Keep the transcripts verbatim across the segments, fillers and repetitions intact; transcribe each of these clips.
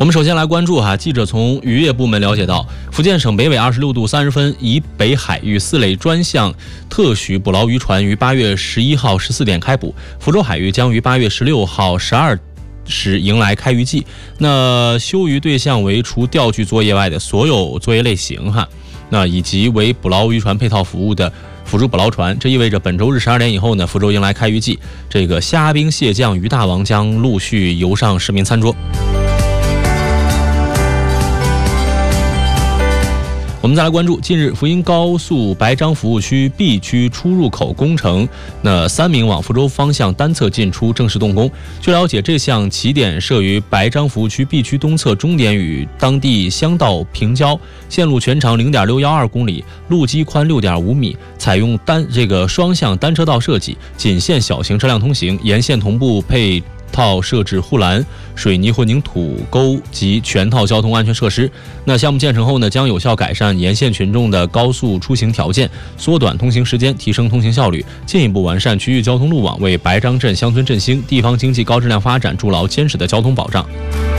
我们首先来关注哈，记者从渔业部门了解到，福建省北纬二十六度三十分以北海域四类专项特许捕捞渔船于八月十一号十四点开捕，福州海域将于八月十六号十二时迎来开渔季。那休渔对象为除钓具作业外的所有作业类型哈，那以及为捕捞渔船配套服务的辅助捕捞船。这意味着本周日十二点以后呢，福州迎来开渔季，这个虾兵蟹将渔大王将陆续游上市民餐桌。我们再来关注，近日福音高速白章服务区 B 区出入口工程，那三明往福州方向单侧进出正式动工。据了解，这项起点设于白章服务区 B 区东侧，终点与当地乡道平交，线路全长 零点六一二公里，路基宽 六点五米，采用单这个双向单车道设计，仅限小型车辆通行，沿线同步配套设置护栏、水泥混凝土沟及全套交通安全设施。那项目建成后呢，将有效改善沿线群众的高速出行条件，缩短通行时间，提升通行效率，进一步完善区域交通路网，为白章镇乡村振兴、地方经济高质量发展筑牢坚实的交通保障。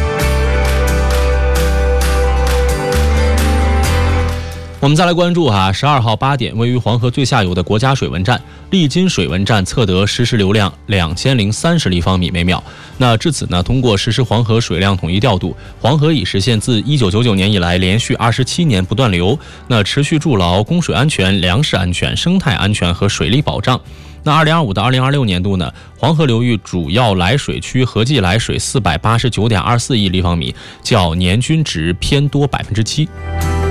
我们再来关注哈，十二号八点，位于黄河最下游的国家水文站利津水文站测得实时流量两千零三十立方米每秒。那至此呢，通过实施黄河水量统一调度，黄河已实现自一九九九年以来连续二十七年不断流，那持续筑牢供水安全、粮食安全、生态安全和水利保障。那二零二五到二零二六年度呢，黄河流域主要来水区合计来水四百八十九点二四亿立方米，较年均值偏多百分之七。